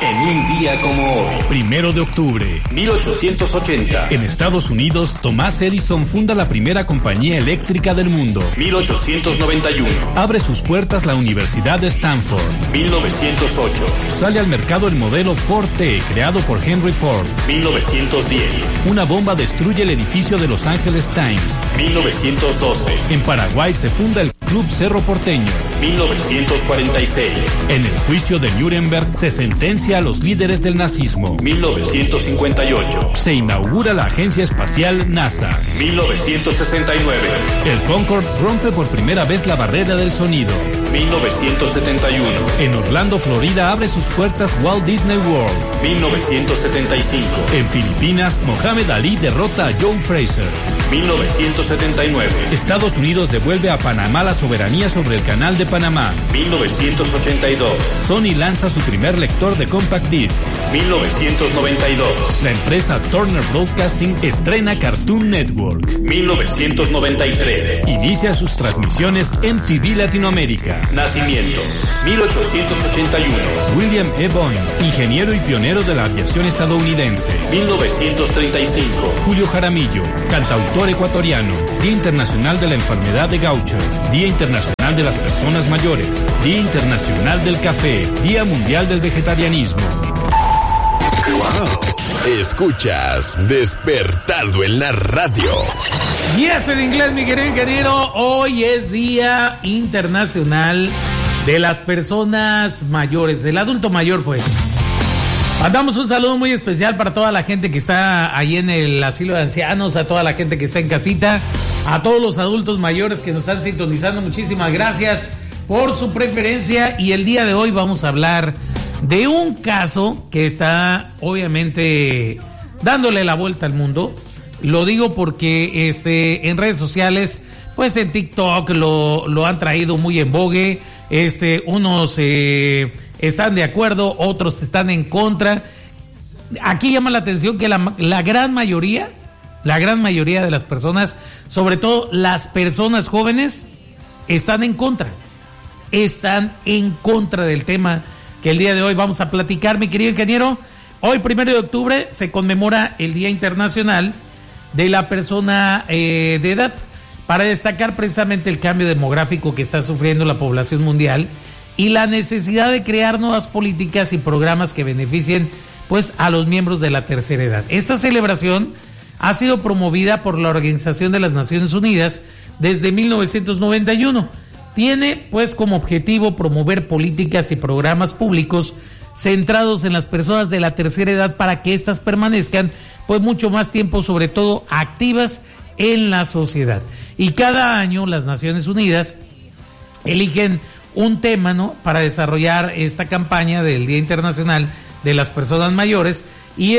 En un día como hoy, 1 de octubre, 1880. En Estados Unidos, Thomas Edison funda la primera compañía eléctrica del mundo. 1891. Abre sus puertas la Universidad de Stanford. 1908. Sale al mercado el modelo Ford T, creado por Henry Ford. 1910. Una bomba destruye el edificio de Los Angeles Times. 1912. En Paraguay se funda el Club Cerro Porteño. 1946. En el juicio de Nuremberg se sentencia a los líderes del nazismo. 1958. Se inaugura la agencia espacial NASA. 1969. El Concorde rompe por primera vez la barrera del sonido. 1971. En Orlando, Florida, abre sus puertas Walt Disney World. 1975. En Filipinas, Mohamed Ali derrota a Joe Frazier. 1979. Estados Unidos devuelve a Panamá la soberanía sobre el Canal de Panamá. 1982. Sony lanza su primer lector de compact disc. 1992. La empresa Turner Broadcasting estrena Cartoon Network. 1993. Inicia sus transmisiones en TV Latinoamérica. Nacimiento: 1881. William E. Boeing, ingeniero y pionero de la aviación estadounidense. 1935. Julio Jaramillo, cantautor ecuatoriano. Día Internacional de la Enfermedad de Gaucher. Día Internacional de las Personas Mayores. Día Internacional del Café. Día Mundial del Vegetarianismo. Escuchas Despertando en la Radio. Y es en inglés, mi querido ingeniero. Hoy es Día Internacional de las Personas Mayores, del adulto mayor, pues. Mandamos un saludo muy especial para toda la gente que está ahí en el asilo de ancianos, a toda la gente que está en casita, a todos los adultos mayores que nos están sintonizando. Muchísimas gracias por su preferencia. Y el día de hoy vamos a hablar de un caso que está obviamente dándole la vuelta al mundo. Lo digo porque en redes sociales, pues en TikTok lo han traído muy en vogue. Unos están de acuerdo, otros están en contra. Aquí llama la atención que la gran mayoría de las personas, sobre todo las personas jóvenes, están en contra del tema que el día de hoy vamos a platicar, mi querido ingeniero. Hoy, 1 de octubre, se conmemora el Día Internacional de la Persona de Edad, para destacar precisamente el cambio demográfico que está sufriendo la población mundial y la necesidad de crear nuevas políticas y programas que beneficien pues a los miembros de la tercera edad. Esta celebración ha sido promovida por la Organización de las Naciones Unidas desde 1991. Tiene pues como objetivo promover políticas y programas públicos centrados en las personas de la tercera edad para que éstas permanezcan pues mucho más tiempo, sobre todo activas en la sociedad. Y cada año las Naciones Unidas eligen un tema, ¿no?, para desarrollar esta campaña del Día Internacional de las Personas Mayores. Y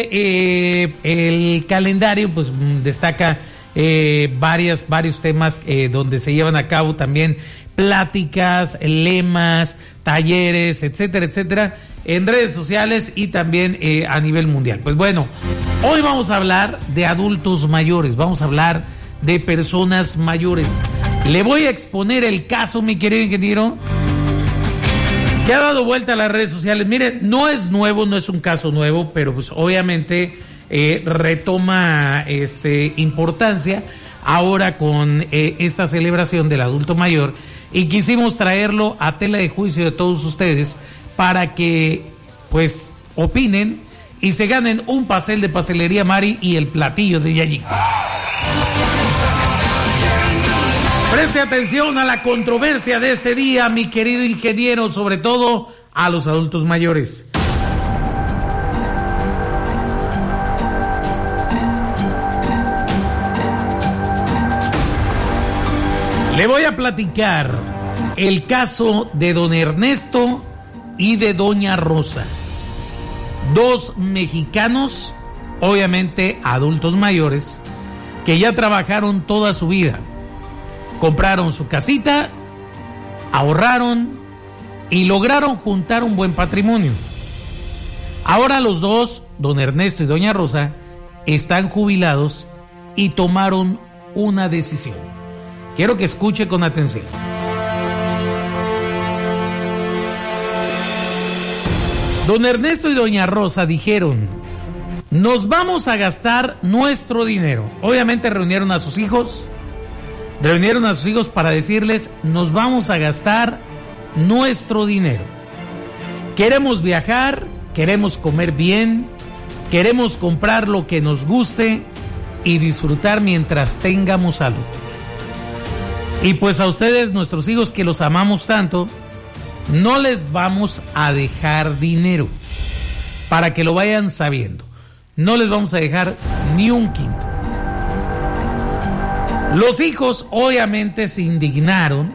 el calendario pues destaca varios temas donde se llevan a cabo también pláticas, lemas, talleres, etcétera, etcétera, en redes sociales y también a nivel mundial. Pues bueno, hoy vamos a hablar de adultos mayores, vamos a hablar de personas mayores. Le voy a exponer el caso, mi querido ingeniero, que ha dado vuelta a las redes sociales. Mire, no es nuevo, no es un caso nuevo, pero pues obviamente retoma importancia ahora con esta celebración del adulto mayor, y quisimos traerlo a tela de juicio de todos ustedes para que pues opinen y se ganen un pastel de Pastelería Mari y el platillo de Yayito. Preste atención a la controversia de este día, mi querido ingeniero, sobre todo a los adultos mayores. Le voy a platicar el caso de don Ernesto y de doña Rosa, dos mexicanos, obviamente adultos mayores, que ya trabajaron toda su vida. Compraron su casita, ahorraron y lograron juntar un buen patrimonio. Ahora los dos, don Ernesto y doña Rosa, están jubilados y tomaron una decisión. Quiero que escuche con atención. Don Ernesto y doña Rosa dijeron: nos vamos a gastar nuestro dinero. Obviamente reunieron a sus hijos para decirles: nos vamos a gastar nuestro dinero. Queremos viajar, queremos comer bien, queremos comprar lo que nos guste y disfrutar mientras tengamos salud. Y pues a ustedes, nuestros hijos que los amamos tanto, no les vamos a dejar dinero, para que lo vayan sabiendo. No les vamos a dejar ni un quinto. Los hijos obviamente se indignaron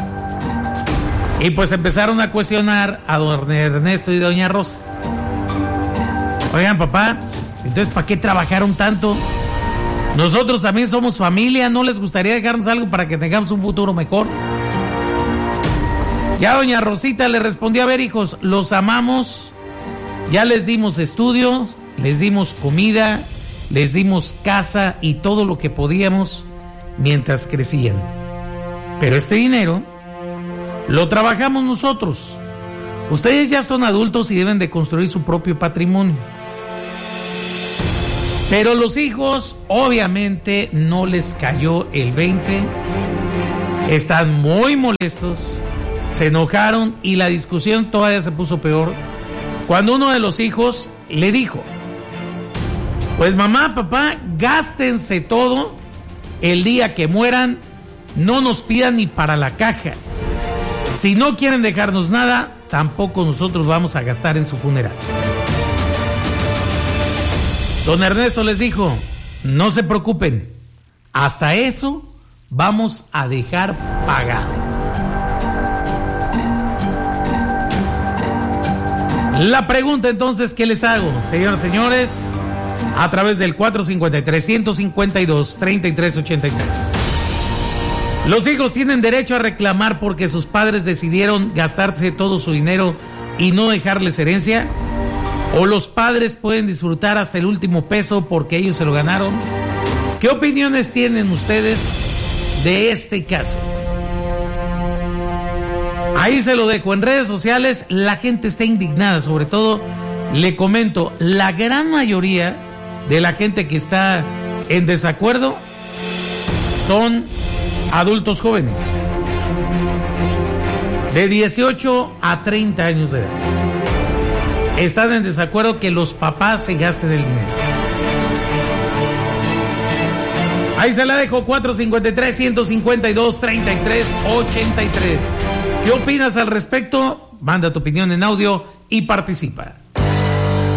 y pues empezaron a cuestionar a don Ernesto y doña Rosa. Oigan, papá, entonces ¿para qué trabajaron tanto? Nosotros también somos familia, ¿no les gustaría dejarnos algo para que tengamos un futuro mejor? Ya doña Rosita le respondió: a ver, hijos, los amamos, ya les dimos estudios, les dimos comida, les dimos casa y todo lo que podíamos mientras crecían. Pero este dinero lo trabajamos nosotros. Ustedes ya son adultos y deben de construir su propio patrimonio. Pero los hijos obviamente no les cayó el 20. Están muy molestos, se enojaron y la discusión todavía se puso peor cuando uno de los hijos le dijo: pues mamá, papá, gástense todo, el día que mueran no nos pidan ni para la caja. Si no quieren dejarnos nada, tampoco nosotros vamos a gastar en su funeral. Don Ernesto les dijo: no se preocupen, hasta eso vamos a dejar pagado. La pregunta entonces que les hago, señoras y señores, a través del 453-152-3383. ¿Los hijos tienen derecho a reclamar porque sus padres decidieron gastarse todo su dinero y no dejarles herencia? ¿O los padres pueden disfrutar hasta el último peso porque ellos se lo ganaron? ¿Qué opiniones tienen ustedes de este caso? Ahí se lo dejo. En redes sociales la gente está indignada, sobre todo, le comento, la gran mayoría de la gente que está en desacuerdo son adultos jóvenes de 18 a 30 años de edad. Están en desacuerdo que los papás se gasten el dinero. Ahí se la dejo, 453-152-3383. ¿Qué opinas al respecto? Manda tu opinión en audio y participa.